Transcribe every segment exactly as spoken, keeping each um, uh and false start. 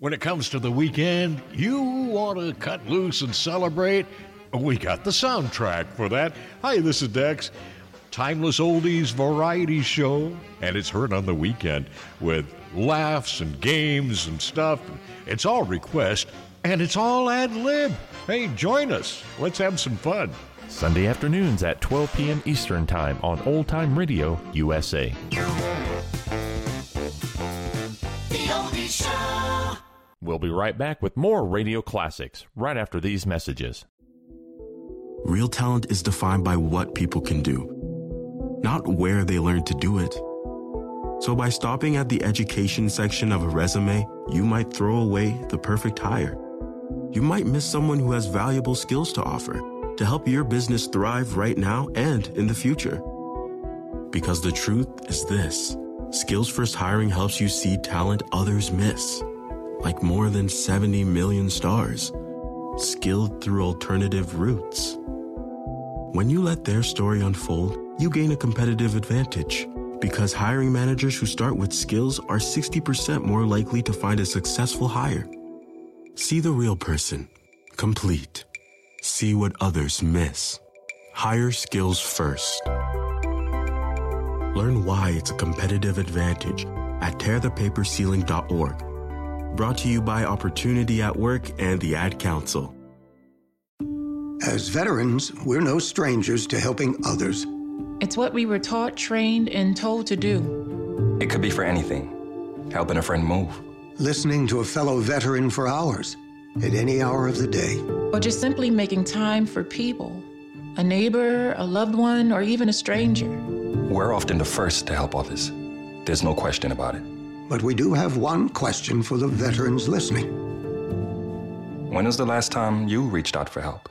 When it comes to the weekend, you want to cut loose and celebrate? We got the soundtrack for that. Hi, this is Dex. Timeless oldies variety show, and it's heard on the weekend with laughs and games and stuff. It's all request, and it's all ad-lib. Hey, join us. Let's have some fun. Sunday afternoons at twelve p.m. Eastern Time on Old Time Radio U S A. The Oldies Show. We'll be right back with more radio classics right after these messages. Real talent is defined by what people can do, not where they learn to do it. So by stopping at the education section of a resume, you might throw away the perfect hire. You might miss someone who has valuable skills to offer to help your business thrive right now and in the future. Because the truth is this: Skills First Hiring helps you see talent others miss, like more than seventy million stars, skilled through alternative routes. When you let their story unfold, you gain a competitive advantage, because hiring managers who start with skills are sixty percent more likely to find a successful hire. See the real person, complete. See what others miss. Hire skills first. Learn why it's a competitive advantage at tear the paper ceiling dot org. Brought to you by Opportunity at Work and the Ad Council. As veterans, we're no strangers to helping others. It's what we were taught, trained, and told to do. It could be for anything. Helping a friend move. Listening to a fellow veteran for hours, at any hour of the day. Or just simply making time for people. A neighbor, a loved one, or even a stranger. We're often the first to help others. There's no question about it. But we do have one question for the veterans listening. When was the last time you reached out for help?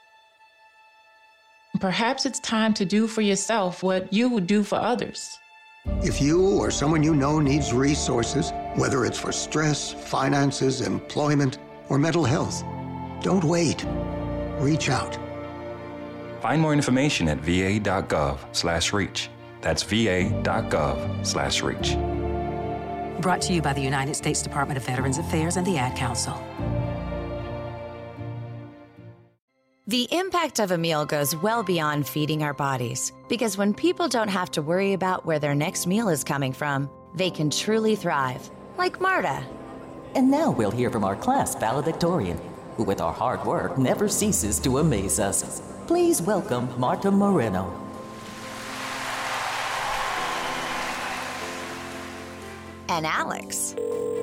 Perhaps it's time to do for yourself what you would do for others. If you or someone you know needs resources, whether it's for stress, finances, employment, or mental health, don't wait. Reach out. Find more information at va.gov slash reach. That's va.gov slash reach. Brought to you by the United States Department of Veterans Affairs and the Ad Council. The impact of a meal goes well beyond feeding our bodies, because when people don't have to worry about where their next meal is coming from, they can truly thrive, like Marta. And now we'll hear from our class valedictorian, who with our hard work never ceases to amaze us. Please welcome Marta Moreno. And Alex.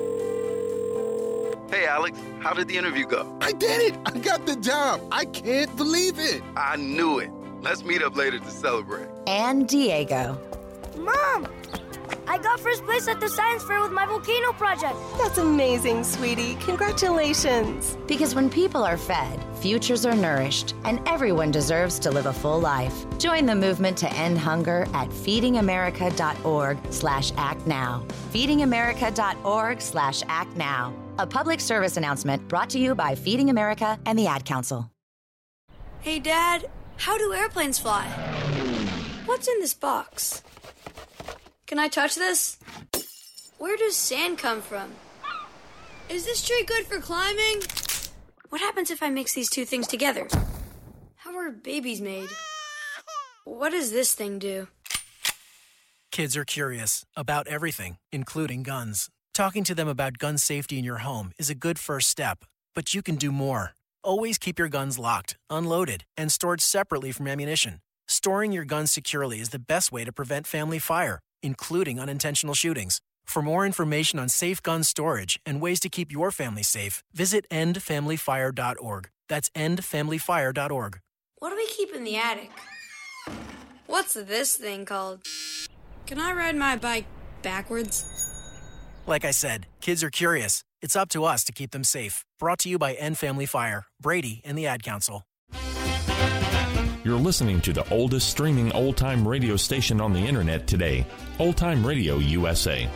Hey, Alex, how did the interview go? I did it! I got the job! I can't believe it! I knew it. Let's meet up later to celebrate. And Diego. Mom! I got first place at the science fair with my volcano project. That's amazing, sweetie. Congratulations. Because when people are fed, futures are nourished, and everyone deserves to live a full life. Join the movement to end hunger at feedingamerica.org slash act now. feedingamerica.org slash act now. A public service announcement brought to you by Feeding America and the Ad Council. Hey, Dad, how do airplanes fly? What's in this box? Can I touch this? Where does sand come from? Is this tree good for climbing? What happens if I mix these two things together? How are babies made? What does this thing do? Kids are curious about everything, including guns. Talking to them about gun safety in your home is a good first step, but you can do more. Always keep your guns locked, unloaded, and stored separately from ammunition. Storing your guns securely is the best way to prevent family fire, including unintentional shootings. For more information on safe gun storage and ways to keep your family safe, visit end family fire dot org. That's end family fire dot org. What do we keep in the attic? What's this thing called? Can I ride my bike backwards? Like I said, kids are curious. It's up to us to keep them safe. Brought to you by End Family Fire, Brady, and the Ad Council. You're listening to the oldest streaming old-time radio station on the internet today, Old Time Radio U S A.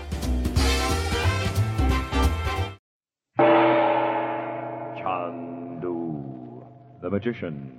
Chandu, the magician.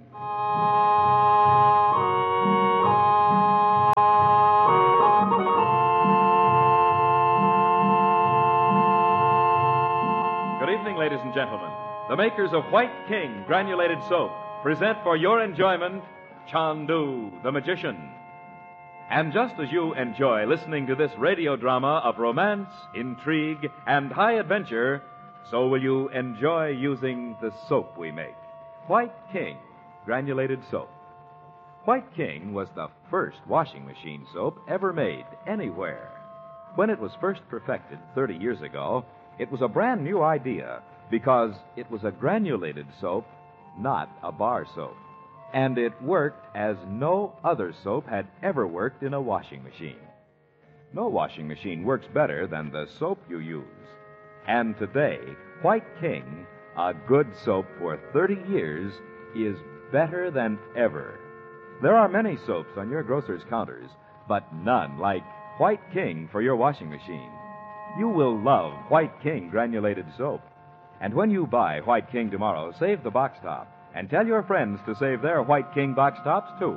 ladies and gentlemen. The makers of White King granulated soap present for your enjoyment Chandu, the Magician. And just as you enjoy listening to this radio drama of romance, intrigue, and high adventure, so will you enjoy using the soap we make. White King granulated soap. White King was the first washing machine soap ever made anywhere. When it was first perfected thirty years ago, it was a brand new idea because it was a granulated soap, not a bar soap. And it worked as no other soap had ever worked in a washing machine. No washing machine works better than the soap you use. And today, White King, a good soap for thirty years, is better than ever. There are many soaps on your grocer's counters, but none like White King for your washing machine. You will love White King granulated soap. And when you buy White King tomorrow, save the box top. And tell your friends to save their White King box tops, too.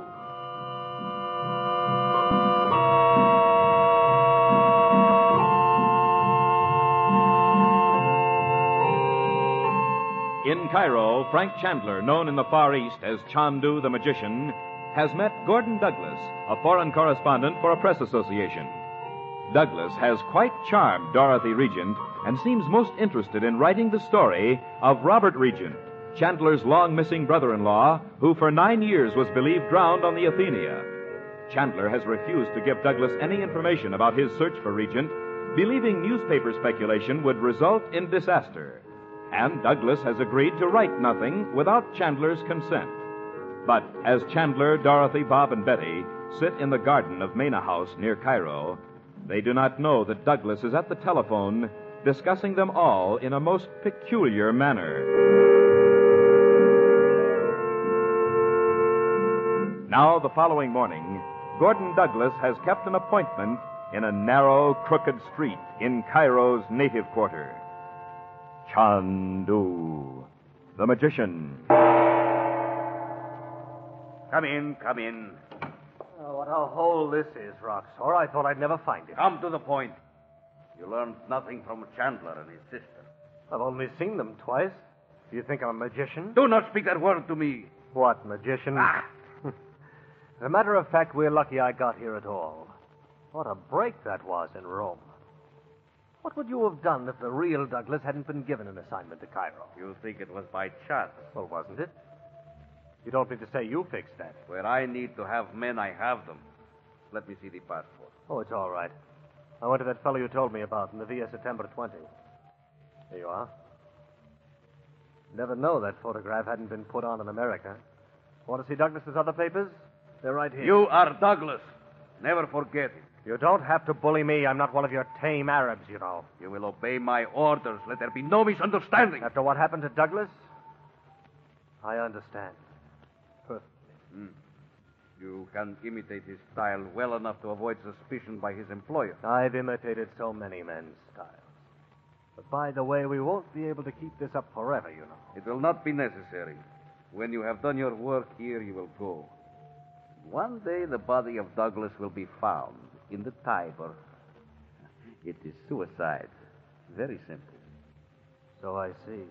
In Cairo, Frank Chandler, known in the Far East as Chandu the Magician, has met Gordon Douglas, a foreign correspondent for a press association. Douglas has quite charmed Dorothy Regent and seems most interested in writing the story of Robert Regent, Chandler's long-missing brother-in-law, who for nine years was believed drowned on the Athenia. Chandler has refused to give Douglas any information about his search for Regent, believing newspaper speculation would result in disaster. And Douglas has agreed to write nothing without Chandler's consent. But as Chandler, Dorothy, Bob, and Betty sit in the garden of Mena House near Cairo, they do not know that Douglas is at the telephone discussing them all in a most peculiar manner. Now, the following morning, Gordon Douglas has kept an appointment in a narrow, crooked street in Cairo's native quarter. Chandu, the Magician. Come in, come in. Oh, what a hole this is, Roxor. I thought I'd never find it. Come to the point. You learned nothing from Chandler and his sister. I've only seen them twice. Do you think I'm a magician? Do not speak that word to me. What, magician? Ah. As a matter of fact, we're lucky I got here at all. What a break that was in Rome. What would you have done if the real Douglas hadn't been given an assignment to Cairo? You think it was by chance? Well, wasn't it? You don't mean to say you fixed that. Where I need to have men, I have them. Let me see the passport. Oh, it's all right. I went to that fellow you told me about in the Via September twentieth. There you are. Never know that photograph hadn't been put on in America. Want to see Douglas's other papers? They're right here. You are Douglas. Never forget it. You don't have to bully me. I'm not one of your tame Arabs, you know. You will obey my orders. Let there be no misunderstanding. After what happened to Douglas, I understand. Perfectly. Hmm. You can imitate his style well enough to avoid suspicion by his employer. I've imitated so many men's styles. But by the way, we won't be able to keep this up forever, you know. It will not be necessary. When you have done your work here, you will go. One day the body of Douglas will be found in the Tiber. It is suicide. Very simple. So I see.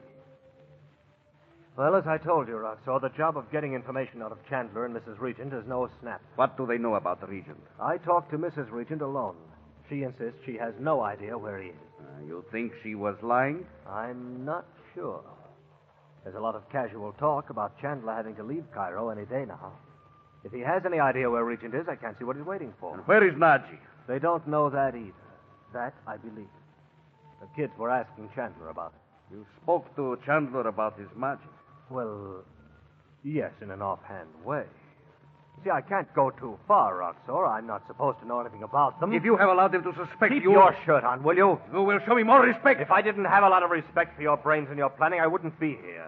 Well, as I told you, Roxor, the job of getting information out of Chandler and Missus Regent is no snap. What do they know about the Regent? I talked to Missus Regent alone. She insists she has no idea where he is. Uh, you think she was lying? I'm not sure. There's a lot of casual talk about Chandler having to leave Cairo any day now. If he has any idea where Regent is, I can't see what he's waiting for. And where is Naji? They don't know that either. That I believe. The kids were asking Chandler about it. You spoke to Chandler about his magic. Well, yes, in an offhand way. See, I can't go too far, Roxor. I'm not supposed to know anything about them. If you have allowed them to suspect Keep you... your shirt on, will you? You will show me more respect. If I didn't have a lot of respect for your brains and your planning, I wouldn't be here.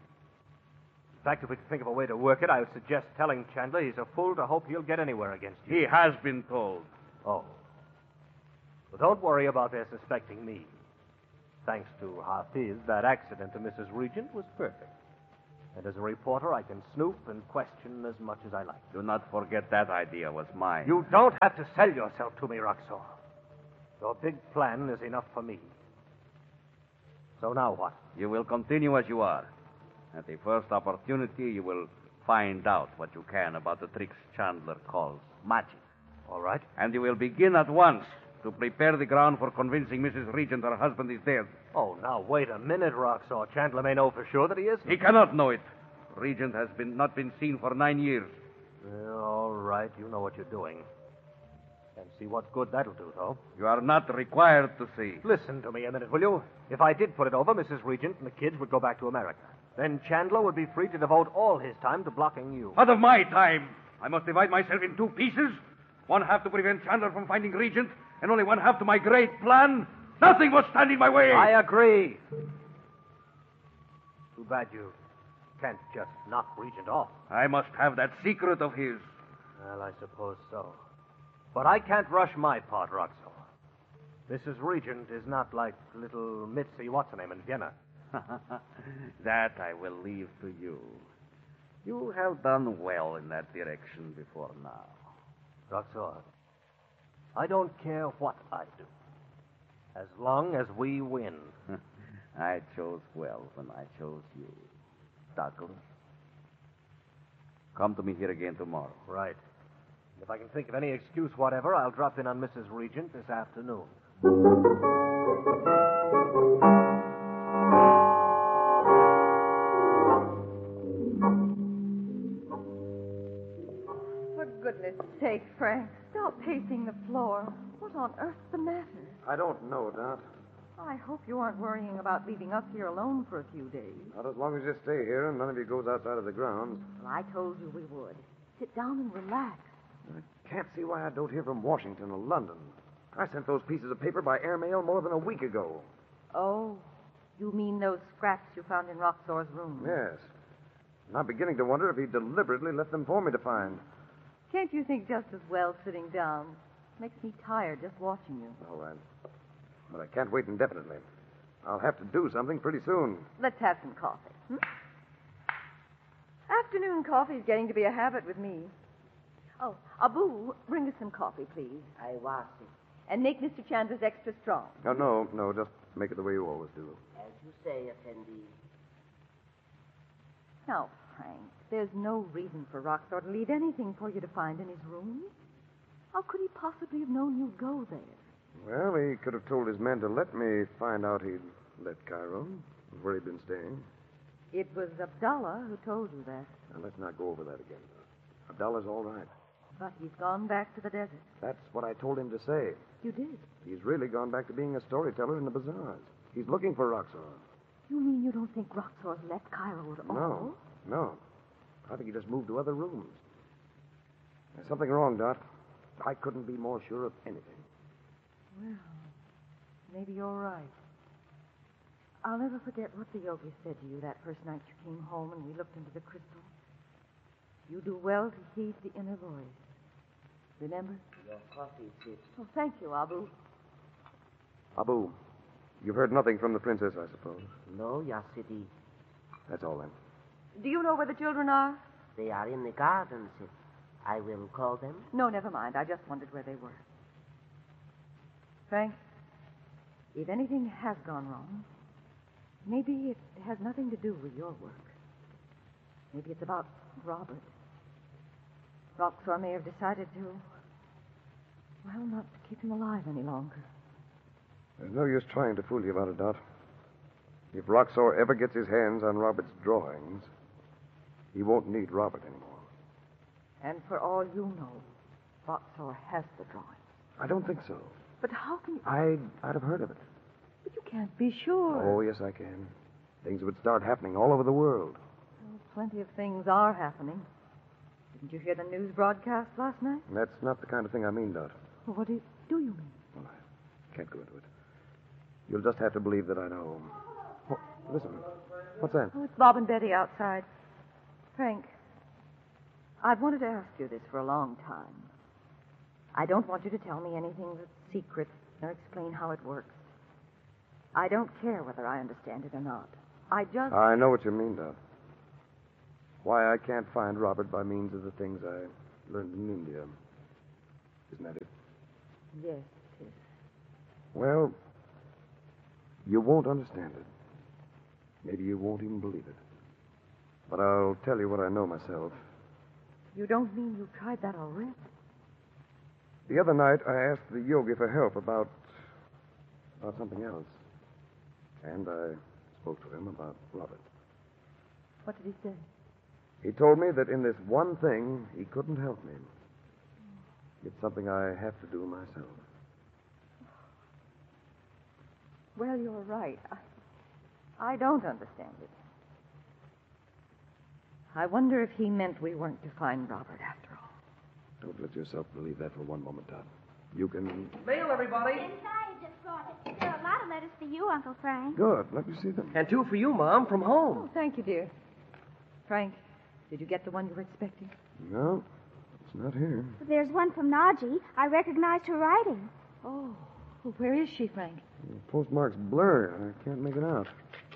In fact, if we could think of a way to work it, I would suggest telling Chandler he's a fool to hope he'll get anywhere against you. He has been told. Oh. Well, don't worry about their suspecting me. Thanks to Hafiz, that accident to Missus Regent was perfect. And as a reporter, I can snoop and question as much as I like. Do not forget that idea was mine. You don't have to sell yourself to me, Roxor. Your big plan is enough for me. So now what? You will continue as you are. At the first opportunity, you will find out what you can about the tricks Chandler calls magic. All right. And you will begin at once to prepare the ground for convincing Missus Regent her husband is dead. Oh, now, wait a minute, Roxor. Chandler may know for sure that he isn't. He cannot know it. Regent has been not been seen for nine years. Yeah, all right, you know what you're doing. And see what good that'll do, though. You are not required to see. Listen to me a minute, will you? If I did put it over, Missus Regent and the kids would go back to America. Then Chandler would be free to devote all his time to blocking you. Out of my time! I must divide myself in two pieces. One half to prevent Chandler from finding Regent, and only one half to my great plan. Nothing will stand in my way. I agree. Too bad you can't just knock Regent off. I must have that secret of his. Well, I suppose so. But I can't rush my part, Roxor. Missus Regent is not like little Mitzi, what's her name, in Vienna. That I will leave to you. You have done well in that direction before now. Roxor, I don't care what I do, as long as we win. I chose well when I chose you, Douglas. Come to me here again tomorrow. Right. If I can think of any excuse whatever, I'll drop in on Missus Regent this afternoon. For goodness sake, Frank, stop pacing the floor. What on earth's the matter? I don't know, Dot. I hope you aren't worrying about leaving us here alone for a few days. Not as long as you stay here and none of you goes outside of the grounds. Well, I told you we would. Sit down and relax. I can't see why I don't hear from Washington or London. I sent those pieces of paper by airmail more than a week ago. Oh, you mean those scraps you found in Roxor's room? Yes. And I'm beginning to wonder if he deliberately left them for me to find. Can't you think just as well sitting down? Makes me tired just watching you. All right. But I can't wait indefinitely. I'll have to do something pretty soon. Let's have some coffee. Hmm? Afternoon coffee is getting to be a habit with me. Oh, Abu, bring us some coffee, please. I want it. And make Mister Chandler's extra strong. No, no, no. Just make it the way you always do. As you say, Effendi. Now, Frank, there's no reason for Roxor to leave anything for you to find in his room. How could he possibly have known you'd go there? Well, he could have told his men to let me find out he'd left Cairo, where he'd been staying. It was Abdallah who told you that. Now, let's not go over that again. Abdallah's all right. But he's gone back to the desert. That's what I told him to say. You did? He's really gone back to being a storyteller in the bazaars. He's looking for Roxor. You mean you don't think Roxor's left Cairo at all? No, no. I think he just moved to other rooms. There's something wrong, Dot. I couldn't be more sure of anything. Well, maybe you're right. I'll never forget what the yogi said to you that first night you came home and we looked into the crystal. You do well to heed the inner voice. Remember? Your coffee, sis. Oh, thank you, Abu. Abu, you've heard nothing from the princess, I suppose. No, Ya Sidi. That's all then. Do you know where the children are? They are in the garden, sis. I will call them. No, never mind. I just wondered where they were. Frank, if anything has gone wrong, maybe it has nothing to do with your work. Maybe it's about Robert. Roxor may have decided to, well, not to keep him alive any longer. There's no use trying to fool you about it, Dot. If Roxor ever gets his hands on Robert's drawings, he won't need Robert anymore. And for all you know, Roxor has the drawings. I don't think so. But how can you... I'd, I'd have heard of it. But you can't be sure. Oh, yes, I can. Things would start happening all over the world. Well, plenty of things are happening. Didn't you hear the news broadcast last night? That's not the kind of thing I mean, Dot. Well, what do you, do you mean? Well, I can't go into it. You'll just have to believe that I know. Oh, listen. What's that? Oh, it's Bob and Betty outside. Frank, I've wanted to ask you this for a long time. I don't want you to tell me anything that's secret or explain how it works. I don't care whether I understand it or not. I just... I know what you mean, Dot. Why I can't find Robert by means of the things I learned in India. Isn't that it? Yes, it is. Well, you won't understand it. Maybe you won't even believe it. But I'll tell you what I know myself. You don't mean you tried that already? The other night, I asked the yogi for help about... about something else. And I spoke to him about Robert. What did he say? He told me that in this one thing, he couldn't help me. It's something I have to do myself. Well, you're right. I, I don't understand it. I wonder if he meant we weren't to find Robert after all. Don't let yourself believe that for one moment, Todd. You can... Mail, everybody. Inside, I just brought it. There are a lot of letters for you, Uncle Frank. Good. Let me see them. And two for you, Mom, from home. Oh, thank you, dear. Frank, did you get the one you were expecting? No, it's not here. There's one from Naji. I recognized her writing. Oh, well, where is she, Frank? The postmark's blurred. I can't make it out.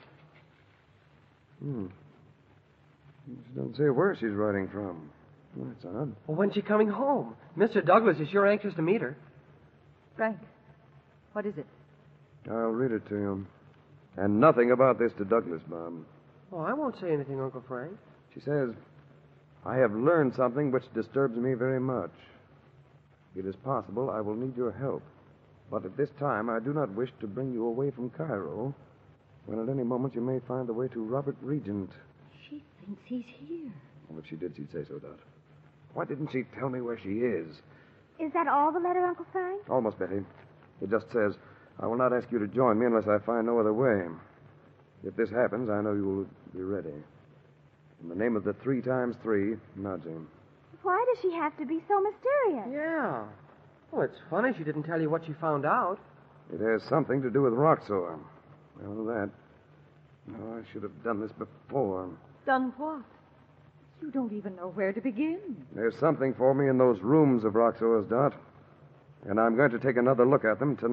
Hmm. She doesn't say where she's writing from. Well, that's odd. Well, when's she coming home? Mister Douglas is sure anxious to meet her. Frank, what is it? I'll read it to you. And nothing about this to Douglas, Bob. Oh, I won't say anything, Uncle Frank. She says, I have learned something which disturbs me very much. It is possible I will need your help. But at this time, I do not wish to bring you away from Cairo, when at any moment you may find the way to Robert Regent. She thinks he's here. Well, if she did, she'd say so, Dot. Why didn't she tell me where she is? Is that all the letter, Uncle Frank? Almost, Betty. It just says, I will not ask you to join me unless I find no other way. If this happens, I know you will be ready. In the name of the three times three, Naji. Why does she have to be so mysterious? Yeah. Well, it's funny she didn't tell you what she found out. It has something to do with Roxor. I know that. No, I should have done this before. Done what? You don't even know where to begin. There's something for me in those rooms of Roxor's, Dot. And I'm going to take another look at them tonight.